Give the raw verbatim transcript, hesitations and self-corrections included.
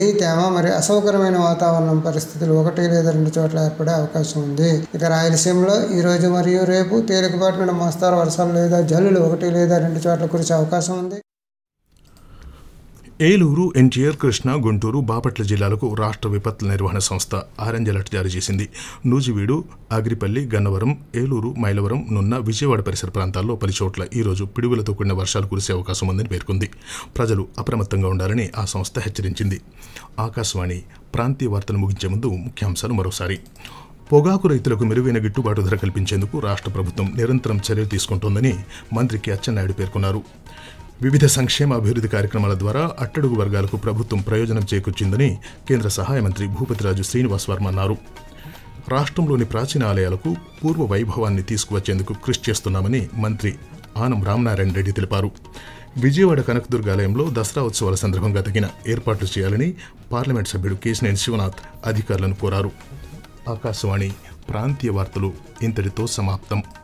ఈ తేమ మరియు అసౌకర్యమైన వాతావరణం పరిస్థితులు ఒకటి లేదా రెండు చోట్ల ఏర్పడే అవకాశం ఉంది. ఇక రాయలసీమలో ఈ రోజు మరియు రేపు తేలికపాటి నుండి మోస్తారు వర్షాలు లేదా జల్లులు ఒకటి లేదా రెండు చోట్ల కురిసే అవకాశం ఉంది. ఏలూరు, ఎన్టీఆర్, కృష్ణా, గుంటూరు, బాపట్ల జిల్లాలకు రాష్ట్ర విపత్తుల నిర్వహణ సంస్థ ఆరెంజ్ అలర్ట్ జారీ చేసింది. నూజివీడు, ఆగిరిపల్లి, గన్నవరం, ఏలూరు, మైలవరం, నున్న, విజయవాడ పరిసర ప్రాంతాల్లో పలు చోట్ల ఈరోజు పిడుగులతో కూడిన వర్షాలు కురిసే అవకాశం ఉందని పేర్కొంది. ప్రజలు అప్రమత్తంగా ఉండాలని ఆ సంస్థ హెచ్చరించింది. ఆకాశవాణి ప్రాంతీయ వార్తలు ముగించే ముందు ముఖ్యాంశాలు మరోసారి. పొగాకు రైతులకు మెరుగైన గిట్టుబాటు ధర కల్పించేందుకు రాష్ట్ర ప్రభుత్వం నిరంతరం చర్యలు తీసుకుంటోందని మంత్రి కె అచ్చెన్నాయుడు పేర్కొన్నారు. వివిధ సంక్షేమ అభివృద్ధి కార్యక్రమాల ద్వారా అట్టడుగు వర్గాలకు ప్రభుత్వం ప్రయోజనం చేకూర్చిందని కేంద్ర సహాయ మంత్రి భూపతిరాజు శ్రీనివాస్ వర్మ అన్నారు. రాష్ట్రంలోని ప్రాచీన ఆలయాలకు పూర్వ వైభవాన్ని తీసుకువచ్చేందుకు కృషి చేస్తున్నామని మంత్రి ఆనం రామనారాయణ రెడ్డి తెలిపారు. విజయవాడ కనకదుర్గాలయంలో దసరా ఉత్సవాల సందర్భంగా తగిన ఏర్పాట్లు చేయాలని పార్లమెంట్ సభ్యుడు కేశినేని శివనాథ్ అధికారులను కోరారు. ఆకాశవాణి ప్రాంతీయ వార్తలు ఇంతటితో సమాప్తం.